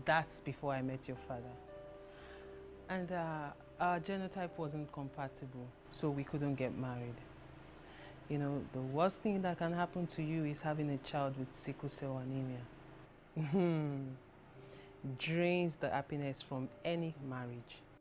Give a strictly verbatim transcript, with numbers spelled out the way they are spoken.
That's before I met your father. And uh, our genotype wasn't compatible, so we couldn't get married. You know, the worst thing that can happen to you is having a child with sickle cell anemia. Drains the happiness from any marriage.